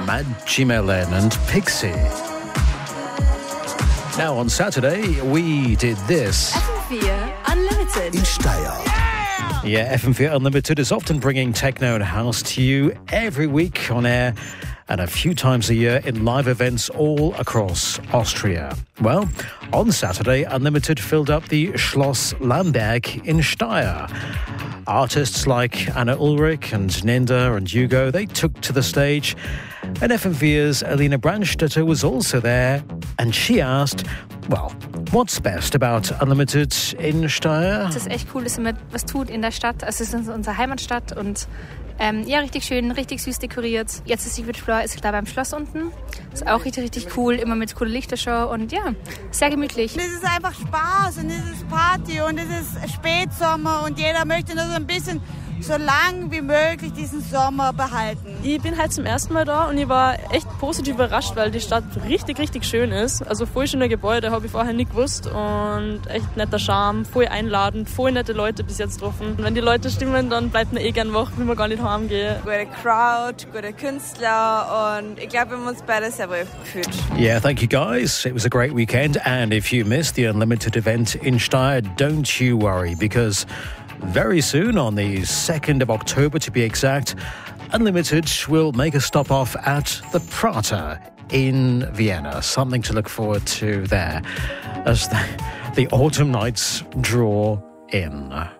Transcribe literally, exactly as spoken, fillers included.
Maggie Mellon and Pixie. Now on Saturday, we did this. F M four Unlimited. In Steyr. Yeah, F M four Unlimited is often bringing techno and house to you every week on air and a few times a year in live events all across Austria. Well, on Saturday, Unlimited filled up the Schloss Lamberg in Steyr. Artists like Anna Ulrich and Ninda and Hugo, they took to the stage. And F M four's Alina Brandstetter was also there, and she asked, well, what's best about Unlimited in Steyr? Es ist echt cool, dass man was tut in der Stadt. Also es ist unsere Heimatstadt und ähm, ja, richtig schön, richtig süß dekoriert. Jetzt ist Secret Floor, ist klar beim Schloss unten. Ist auch richtig, richtig cool, immer mit cooler Lichtershow und ja, sehr gemütlich. Es ist einfach Spaß und es ist Party und es ist Spätsommer und jeder möchte nur so ein bisschen so lang wie möglich diesen Sommer behalten. Ich bin halt zum ersten Mal da und ich war echt positiv überrascht, weil die Stadt richtig, richtig schön ist. Also voll schöne Gebäude, habe ich vorher nicht gewusst und echt netter Charme, voll einladend, voll nette Leute bis jetzt getroffen. Und wenn die Leute stimmen, dann bleibt man eh gern wach, will man gar nicht heimgehen. Gute Crowd, gute Künstler und ich glaube, wir haben uns beide sehr wohl gefühlt. Yeah, thank you guys. It was a great weekend, and if you missed the Unlimited event in Steyr, don't you worry, because very soon, on the second of October to be exact, Unlimited will make a stop off at the Prater in Vienna. Something to look forward to there as the, the autumn nights draw in.